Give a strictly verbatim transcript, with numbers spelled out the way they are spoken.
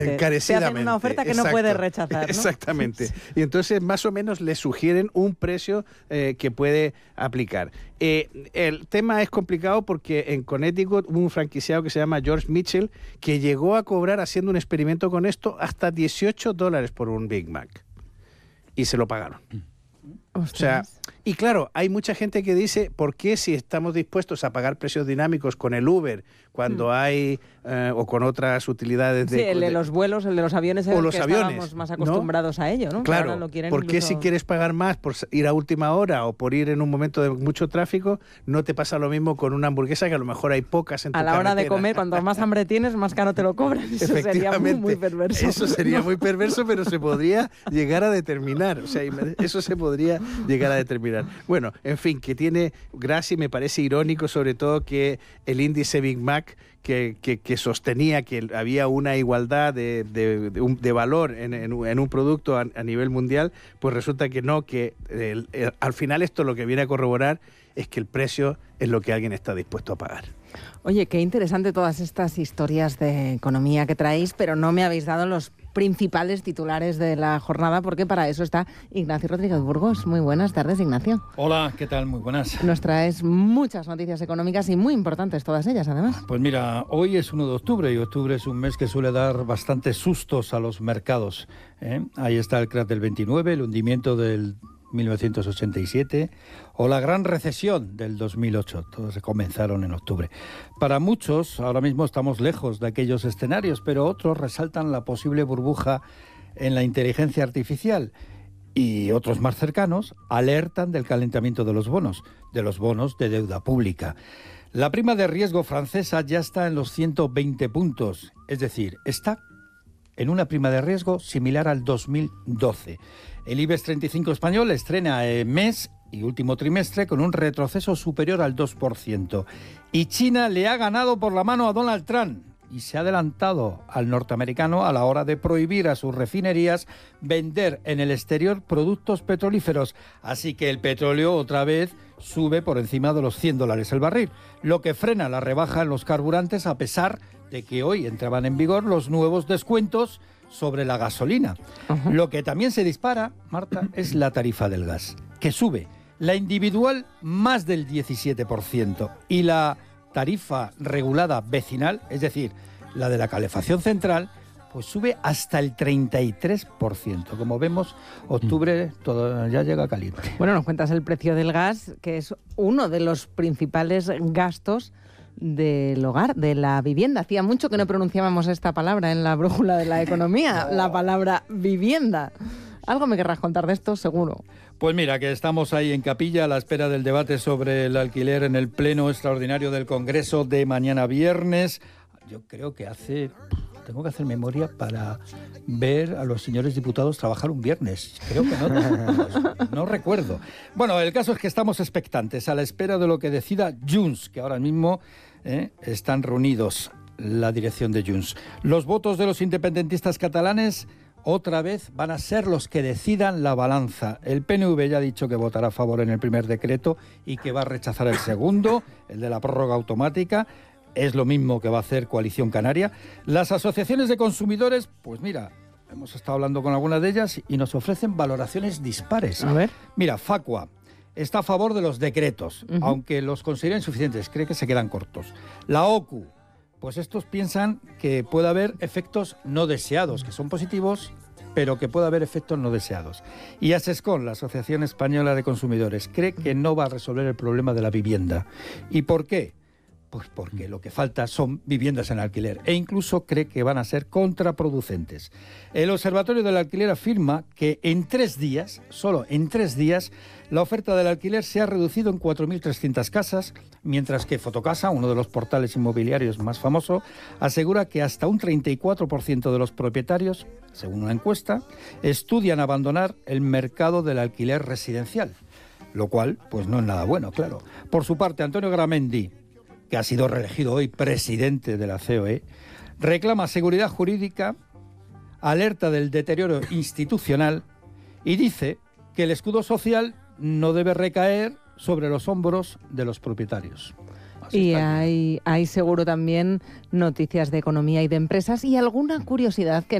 encarecidamente. Te hacen una oferta que Exacto. no puedes rechazar, ¿no? Exactamente. Y entonces más o menos le sugieren un precio eh, que puede aplicar. Eh, el tema es complicado porque en Connecticut hubo un franquiciado que se llama George Mitchell que llegó a cobrar, haciendo un experimento con esto, hasta dieciocho dólares por un Big Mac. Y se lo pagaron. Ostras. O sea, y claro, hay mucha gente que dice, ¿por qué si estamos dispuestos a pagar precios dinámicos con el Uber cuando mm. hay, eh, o con otras utilidades de... Sí, el de, de los vuelos, el de los aviones, o el los que aviones, estábamos más acostumbrados ¿no? a ello, ¿no? Claro, lo quieren ¿por qué incluso... si quieres pagar más por ir a última hora o por ir en un momento de mucho tráfico, no te pasa lo mismo con una hamburguesa que a lo mejor hay pocas en tu A la carretera? hora de comer, cuanto más hambre tienes, más caro te lo cobran. Eso sería muy, muy perverso. Eso sería ¿no? muy perverso, pero se podría llegar a determinar. O sea, eso se podría llegar a determinar. Bueno, en fin, que tiene gracia y me parece irónico sobre todo que el índice Big Mac que, que, que sostenía que había una igualdad de, de, de, un, de valor en, en, en un producto a, a nivel mundial, pues resulta que no, que el, el, al final esto lo que viene a corroborar es que el precio es lo que alguien está dispuesto a pagar. Oye, qué interesante todas estas historias de economía que traéis, pero no me habéis dado los principales titulares de la jornada, porque para eso está Ignacio Rodríguez Burgos. Muy buenas tardes, Ignacio. Hola, ¿qué tal? Muy buenas. Nos traes muchas noticias económicas y muy importantes todas ellas, además. Pues mira, hoy es uno de octubre y octubre es un mes que suele dar bastantes sustos a los mercados, ¿eh? Ahí está el crack del veintinueve, el hundimiento del mil novecientos ochenta y siete o la gran recesión del dos mil ocho. Todos comenzaron en octubre. Para muchos, ahora mismo estamos lejos de aquellos escenarios, pero otros resaltan la posible burbuja en la inteligencia artificial y otros más cercanos alertan del calentamiento de los bonos, de los bonos de deuda pública. La prima de riesgo francesa ya está en los ciento veinte puntos, es decir, está en una prima de riesgo similar al dos mil doce. El IBEX treinta y cinco español estrena eh, mes y último trimestre con un retroceso superior al dos por ciento. Y China le ha ganado por la mano a Donald Trump y se ha adelantado al norteamericano a la hora de prohibir a sus refinerías vender en el exterior productos petrolíferos. Así que el petróleo otra vez sube por encima de los cien dólares el barril, lo que frena la rebaja en los carburantes a pesar de que hoy entraban en vigor los nuevos descuentos sobre la gasolina. Uh-huh. Lo que también se dispara, Marta, es la tarifa del gas, que sube. La individual más del diecisiete por ciento y la tarifa regulada vecinal, es decir, la de la calefacción central, pues sube hasta el treinta y tres por ciento. Como vemos, octubre todo ya llega caliente. Bueno, nos cuentas el precio del gas, que es uno de los principales gastos del hogar, de la vivienda. Hacía mucho que no pronunciábamos esta palabra en la brújula de la economía, la palabra vivienda. Algo me querrás contar de esto, seguro. Pues mira, que estamos ahí en capilla a la espera del debate sobre el alquiler en el pleno extraordinario del Congreso de mañana viernes. Yo creo que hace... Tengo que hacer memoria para ver a los señores diputados trabajar un viernes. Creo que no, no, no recuerdo. Bueno, el caso es que estamos expectantes a la espera de lo que decida Junts, que ahora mismo eh, están reunidos la dirección de Junts. Los votos de los independentistas catalanes otra vez van a ser los que decidan la balanza. El P N V ya ha dicho que votará a favor en el primer decreto y que va a rechazar el segundo, el de la prórroga automática. Es lo mismo que va a hacer Coalición Canaria. Las asociaciones de consumidores, pues mira, hemos estado hablando con algunas de ellas y nos ofrecen valoraciones dispares. A ver. Mira, Facua está a favor de los decretos, uh-huh. aunque los considera insuficientes, cree que se quedan cortos. La O C U, pues estos piensan que puede haber efectos no deseados, que son positivos, pero que puede haber efectos no deseados. Y ASESCON, la Asociación Española de Consumidores, cree que no va a resolver el problema de la vivienda. ¿Y por qué? Pues porque lo que falta son viviendas en alquiler e incluso cree que van a ser contraproducentes. El Observatorio del Alquiler afirma que en tres días, solo en tres días, la oferta del alquiler se ha reducido en cuatro mil trescientas casas, mientras que Fotocasa, uno de los portales inmobiliarios más famosos, asegura que hasta un treinta y cuatro por ciento de los propietarios, según una encuesta, estudian abandonar el mercado del alquiler residencial, lo cual pues no es nada bueno, claro. Por su parte, Antonio Garamendi, que ha sido reelegido hoy presidente de la C O E, reclama seguridad jurídica, alerta del deterioro institucional y dice que el escudo social no debe recaer sobre los hombros de los propietarios. Y hay, hay seguro también noticias de economía y de empresas y alguna curiosidad que